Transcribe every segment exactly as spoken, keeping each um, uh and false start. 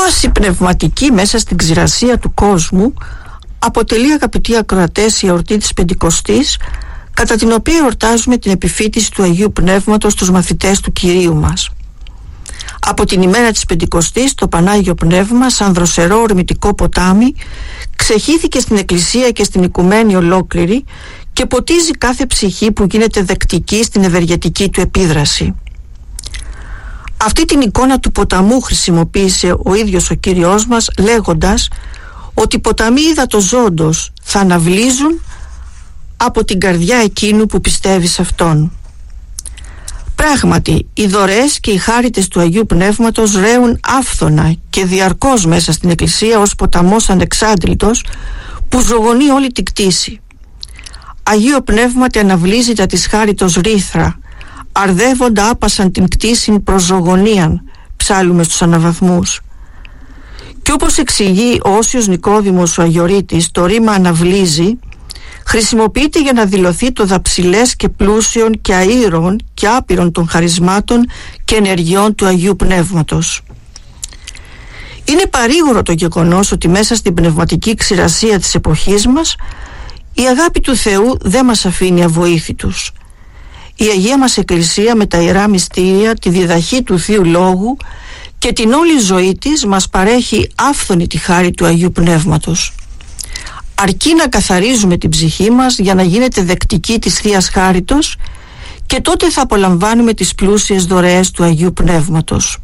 όαση πνευματική μέσα στην ξηρασία του κόσμου αποτελεί, αγαπητοί ακροατές, η εορτή της Πεντηκοστής, κατά την οποία εορτάζουμε την επιφύτηση του Αγίου Πνεύματος στους μαθητές του Κυρίου μας. Από την ημέρα της Πεντηκοστής το Πανάγιο Πνεύμα, σαν δροσερό ορμητικό ποτάμι, ξεχύθηκε στην Εκκλησία και στην οικουμένη ολόκληρη και ποτίζει κάθε ψυχή που γίνεται δεκτική στην ευεργετική του επίδραση. Αυτή την εικόνα του ποταμού χρησιμοποίησε ο ίδιος ο Κύριος μας, λέγοντας ότι οι ποταμοί υδατοζώντος θα αναβλύζουν από την καρδιά εκείνου που πιστεύει σε Αυτόν. Πράγματι, οι δωρεές και οι χάριτες του Αγίου Πνεύματος ρέουν άφθονα και διαρκώς μέσα στην Εκκλησία ως ποταμός ανεξάντλητος που ζωγονεί όλη την κτήση. Αγίο Πνεύματι αναβλύζητα της χάριτος ρήθρα, αρδεύοντα άπασαν την κτήσιν προς ζωγονίαν, ψάλλουμε στους αναβαθμούς. Και όπως εξηγεί ο Όσιος Νικόδημος ο Αγιορείτης, το ρήμα αναβλύζει χρησιμοποιείται για να δηλωθεί το δαψιλές και πλούσιον και αήρων και άπειρων των χαρισμάτων και ενεργειών του Αγίου Πνεύματος. Είναι παρήγορο το γεγονός ότι μέσα στην πνευματική ξηρασία της εποχής μας η αγάπη του Θεού δεν μας αφήνει αβοήθητους. Η Αγία μας Εκκλησία με τα Ιερά Μυστήρια, τη διδαχή του Θείου Λόγου και την όλη ζωή της μας παρέχει άφθονη τη χάρη του Αγίου Πνεύματος. Αρκεί να καθαρίζουμε την ψυχή μας για να γίνεται δεκτική της Θείας Χάριτος και τότε θα απολαμβάνουμε τις πλούσιες δωρεές του Αγίου Πνεύματος.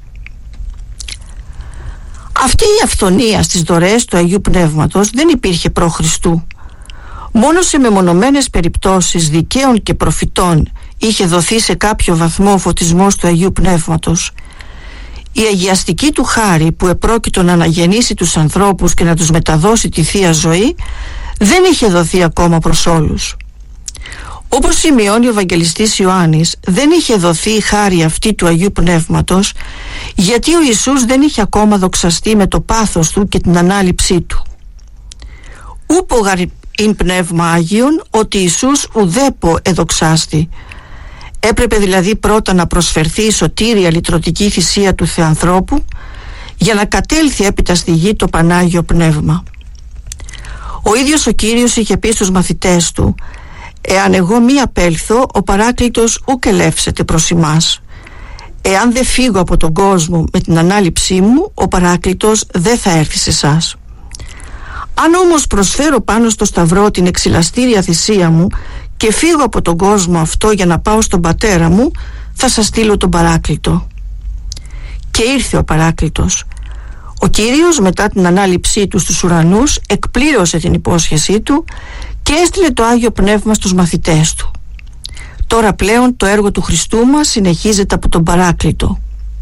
Αυτή η αυθονία στις δωρεές του Αγίου Πνεύματος δεν υπήρχε προ Χριστού. Μόνο σε μεμονωμένες περιπτώσεις δικαίων και προφητών είχε δοθεί σε κάποιο βαθμό ο φωτισμός του Αγίου Πνεύματος. Η αγιαστική του χάρη που επρόκειτο να αναγεννήσει τους ανθρώπους και να τους μεταδώσει τη Θεία Ζωή δεν είχε δοθεί ακόμα προς όλους. Όπως σημειώνει ο Ευαγγελιστής Ιωάννης, δεν είχε δοθεί η χάρη αυτή του Αγίου Πνεύματος γιατί ο Ιησούς δεν είχε ακόμα δοξαστεί με το πάθος του και την ανάληψή του. Ούπο ειν πνεύμα Άγιον ότι Ιησούς ουδέπο εδοξάστη. Έπρεπε δηλαδή πρώτα να προσφερθεί η σωτήρια λυτρωτική θυσία του Θεανθρώπου για να κατέλθει έπειτα στη γη το Πανάγιο Πνεύμα. Ο ίδιος ο Κύριος είχε πει στους μαθητές του: «Εάν εγώ μη απέλθω, ο Παράκλητος ουκ ελεύσεται προς ημάς. Εάν δεν φύγω από τον κόσμο με την ανάληψή μου, ο Παράκλητος δεν θα έρθει σε εσάς. Αν όμως προσφέρω πάνω στο Σταυρό την εξηλαστήρια θυσία μου και φύγω από τον κόσμο αυτό για να πάω στον Πατέρα μου, θα σας στείλω τον Παράκλητο». Και ήρθε ο Παράκλητος. Ο Κύριος μετά την ανάληψή του στους ουρανούς εκπλήρωσε την υπόσχεσή του και έστειλε το Άγιο Πνεύμα στους μαθητές του. Τώρα πλέον το έργο του Χριστού μας συνεχίζεται από τον Παράκλητο.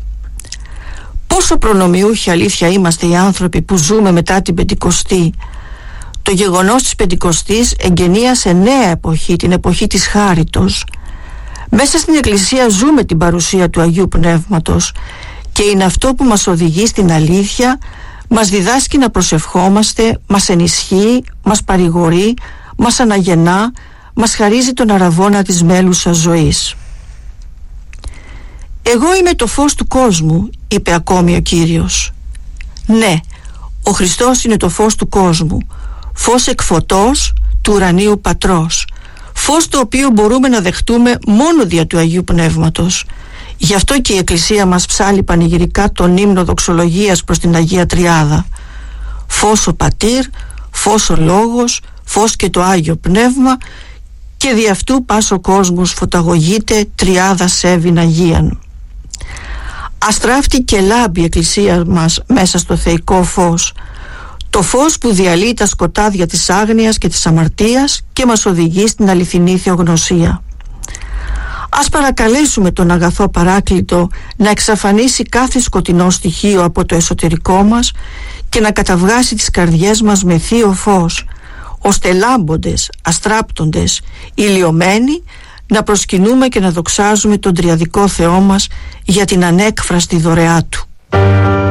Πόσο προνομιούχοι αλήθεια είμαστε οι άνθρωποι που ζούμε μετά την Πεντηκοστή. Το γεγονός της Πεντηκοστής εγγενίασε νέα εποχή, την εποχή της Χάριτος. Μέσα στην Εκκλησία ζούμε την παρουσία του Αγίου Πνεύματος και είναι αυτό που μας οδηγεί στην αλήθεια, μας διδάσκει να προσευχόμαστε, μας ενισχύει, μας παρηγορεί, μας αναγεννά, μας χαρίζει τον αραβώνα της μέλουσας ζωής. «Εγώ είμαι το φως του κόσμου», είπε ακόμη ο Κύριος. Ναι, ο Χριστός είναι το φως του κόσμου, φως εκ φωτός του ουρανίου Πατρός, φως το οποίο μπορούμε να δεχτούμε μόνο δια του Αγίου Πνεύματος. Γι' αυτό και η Εκκλησία μας ψάλλει πανηγυρικά τον ύμνο δοξολογίας προς την Αγία Τριάδα. Φως ο Πατήρ, φως ο Λόγος, φως και το Άγιο Πνεύμα, και δι' αυτού πας ο κόσμος φωταγωγείται τριάδα σέβην Αγίαν. Αστράφτη και λάμπει η Εκκλησία μας μέσα στο θεϊκό φως, το φως που διαλύει τα σκοτάδια της άγνοιας και της αμαρτίας και μας οδηγεί στην αληθινή θεογνωσία. Ας παρακαλέσουμε τον αγαθό Παράκλητο να εξαφανίσει κάθε σκοτεινό στοιχείο από το εσωτερικό μας και να καταβγάσει τις καρδιές μας με θείο φως, ώστε λάμποντες, αστράπτοντες, ηλιωμένοι να προσκυνούμε και να δοξάζουμε τον τριαδικό Θεό μας για την ανέκφραστη δωρεά Του.